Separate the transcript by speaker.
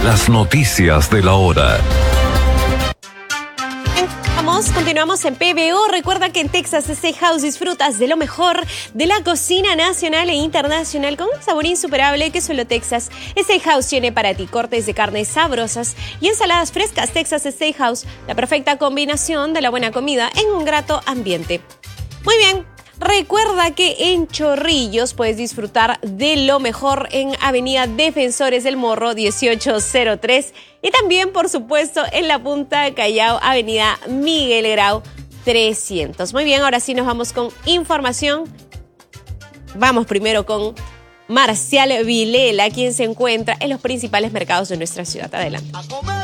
Speaker 1: Las noticias de la hora.
Speaker 2: Continuamos en PBO. Recuerda que en Texas Steakhouse disfrutas de lo mejor de la cocina nacional e internacional con un sabor insuperable que solo Texas Steakhouse tiene para ti. Cortes de carne sabrosas y ensaladas frescas. Texas Steakhouse, la perfecta combinación de la buena comida en un grato ambiente. Muy bien. Recuerda que en Chorrillos puedes disfrutar de lo mejor en Avenida Defensores del Morro 1803 y también, por supuesto, en la Punta de Callao, Avenida Miguel Grau 300. Muy bien, ahora sí nos vamos con información. Vamos primero con Marcial Vilela, quien se encuentra en los principales mercados de nuestra ciudad. Adelante.